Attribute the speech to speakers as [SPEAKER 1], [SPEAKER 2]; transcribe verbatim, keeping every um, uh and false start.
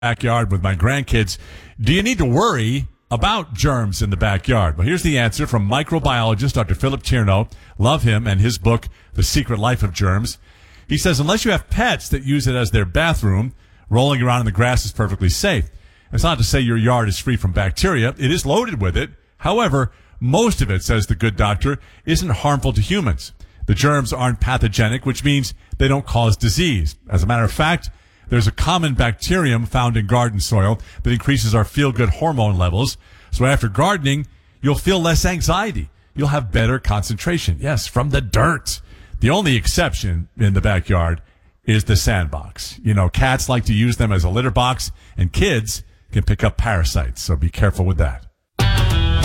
[SPEAKER 1] backyard with my grandkids. Do you need to worry about germs in the backyard? Well, here's the answer from microbiologist Doctor Philip Tierno. Love him and his book, The Secret Life of Germs. He says unless you have pets that use it as their bathroom, rolling around in the grass is perfectly safe. It's not to say your yard is free from bacteria. It is loaded with it. However, most of it, says the good doctor, isn't harmful to humans. The germs aren't pathogenic, which means they don't cause disease. As a matter of fact, there's a common bacterium found in garden soil that increases our feel-good hormone levels. So after gardening, you'll feel less anxiety. You'll have better concentration. Yes, from the dirt. The only exception in the backyard is the sandbox. You know, cats like to use them as a litter box, and kids can pick up parasites, so be careful with that.